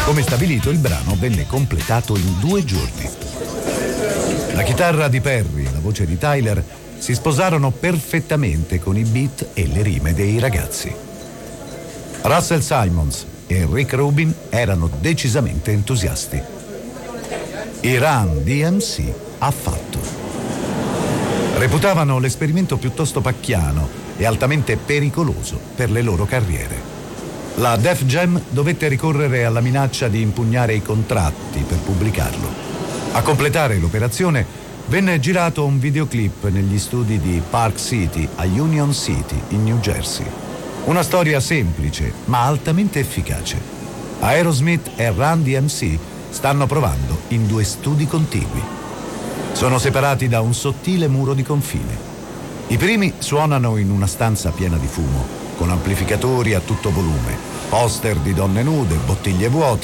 Come stabilito, il brano venne completato in 2 giorni. La chitarra di Perry e la voce di Tyler si sposarono perfettamente con i beat e le rime dei ragazzi. Russell Simmons e Rick Rubin erano decisamente entusiasti. I Run DMC affatto. Reputavano l'esperimento piuttosto pacchiano e altamente pericoloso per le loro carriere. La Def Jam dovette ricorrere alla minaccia di impugnare i contratti per pubblicarlo. A completare l'operazione venne girato un videoclip negli studi di Park City a Union City, in New Jersey. Una storia semplice ma altamente efficace. Aerosmith e Run DMC stanno provando in 2 studi contigui. Sono separati da un sottile muro di confine. I primi suonano in una stanza piena di fumo, con amplificatori a tutto volume, poster di donne nude, bottiglie vuote